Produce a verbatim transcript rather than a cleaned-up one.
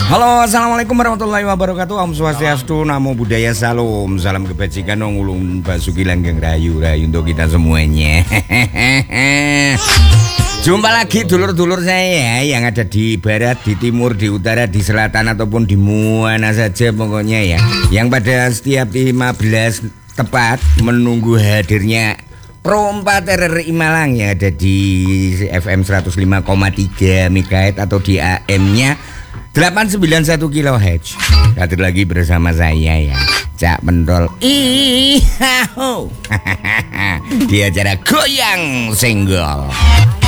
Halo, assalamualaikum warahmatullahi wabarakatuh. Om Swastiastu, Namo Buddhaya, Salam. Salam kebajikan, ulun basuki langgeng rayu rayu untuk kita semuanya. Jumpa lagi dulur-dulur saya yang ada di barat, di timur, di utara, di selatan ataupun di mana saja pokoknya ya. Yang pada setiap lima belas tepat menunggu hadirnya Pro empat R R I Malang yang ada di F M seratus lima koma tiga megahertz atau di A M-nya delapan sembilan satu kilohertz. Hadir lagi bersama saya ya, Cak Pentol Ihaho di acara Goyang Senggol.